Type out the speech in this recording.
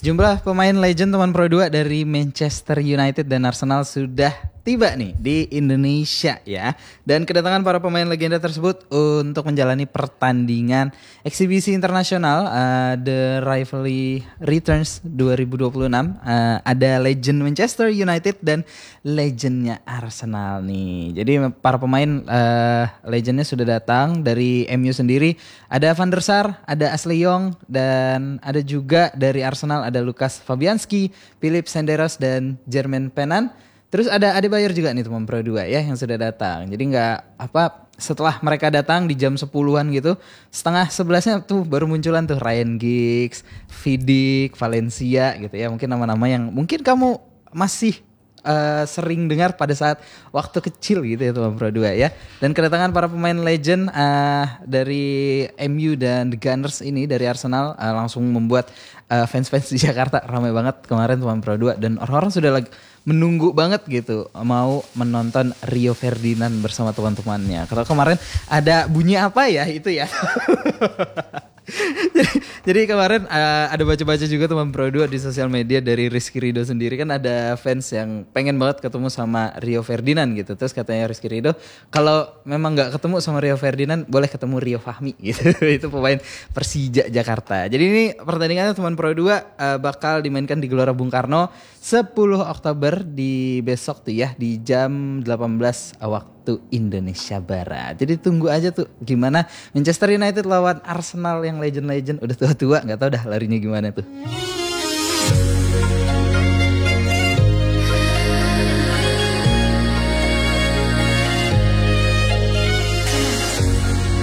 Sejumlah pemain legend teman Pro 2 dari Manchester United dan Arsenal sudah tiba nih di Indonesia ya. Dan kedatangan para pemain legenda tersebut untuk menjalani pertandingan eksibisi internasional The Rivalry Returns 2026. Ada legend Manchester United dan legendnya Arsenal nih. Jadi para pemain legendnya sudah datang dari MU sendiri. Ada Van der Sar, ada Ashley Young, dan ada juga dari Arsenal ada Lukas Fabianski, Philip Senderos, dan Jermaine Pennant. Terus ada Adebayor juga nih teman Pro 2 ya yang sudah datang. Jadi setelah mereka datang di jam 10-an gitu, setengah 11-nya tuh baru munculan tuh Ryan Giggs, Vidic, Valencia gitu ya. Mungkin nama-nama yang mungkin kamu masih sering dengar pada saat waktu kecil gitu ya teman Pro 2 ya. Dan kedatangan para pemain legend dari MU dan The Gunners ini dari Arsenal langsung membuat fans-fans di Jakarta ramai banget kemarin teman Pro 2. Dan orang-orang sudah menunggu banget gitu mau menonton Rio Ferdinand bersama teman-temannya. Kalau kemarin ada bunyi apa ya itu ya. jadi kemarin ada baca-baca juga teman Pro 2 di sosial media dari Rizky Ridho sendiri, kan ada fans yang pengen banget ketemu sama Rio Ferdinand gitu. Terus katanya Rizky Ridho kalau memang gak ketemu sama Rio Ferdinand boleh ketemu Rio Fahmi gitu. Itu pemain Persija Jakarta. Jadi ini pertandingannya teman Pro 2 bakal dimainkan di Gelora Bung Karno 10 Oktober di besok tuh ya di jam 18 waktu Indonesia Barat. Jadi tunggu aja tuh gimana Manchester United lawan Arsenal yang legend-legend udah tua-tua, nggak tahu dah larinya gimana tuh.